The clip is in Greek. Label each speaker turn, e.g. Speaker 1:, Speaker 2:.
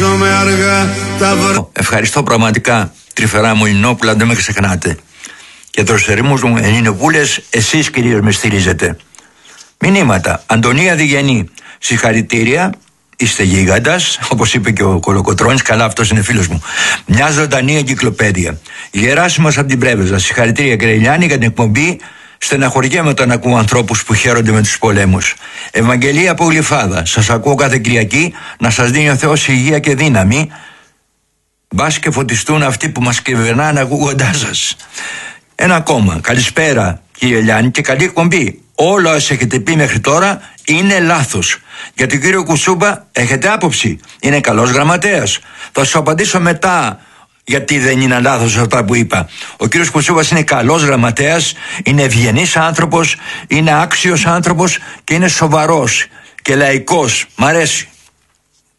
Speaker 1: Χτίζομαι αργά τα
Speaker 2: Ευχαριστώ πραγματικά, Τρυφερά μου Ινόπουλα, δεν με ξεχνάτε. Και δροσερήμους μου Ελληνοπούλες, εσείς κυρίως με στηρίζετε. Μηνύματα. Αντωνία Διγενή, συγχαρητήρια, είστε γίγαντας, όπως είπε και ο Κολοκοτρώνης, καλά αυτός είναι φίλος μου. Μια ζωντανή εγκυκλοπαίδεια. Γεράσιμος από την Πρέβεζα, συγχαρητήρια κύριε Ηλιάννη για την εκπομπή. Στεναχωριέμαι όταν ακούω ανθρώπους που χαίρονται με τους πολέμους. Ευαγγελία από Γλυφάδα, σας ακούω κάθε Κυριακή, να σας δίνει ο Θεός υγεία και δύναμη. Μπας και φωτιστούν αυτοί που μας κυβερνάνε ακούγοντάς σας. Ένα ακόμα. Καλησπέρα κύριε Ηλιάννη και καλή εκπομπή. Όλα όσα έχετε πει μέχρι τώρα είναι λάθος. Για τον κύριο Κουτσούμπα έχετε άποψη. Είναι καλός γραμματέας. Θα σου απαντήσω μετά γιατί δεν είναι λάθος αυτά που είπα. Ο κύριος Κουτσούμπας είναι καλός γραμματέας, είναι ευγενής άνθρωπος, είναι άξιος άνθρωπος και είναι σοβαρός και λαϊκός. Μ' αρέσει.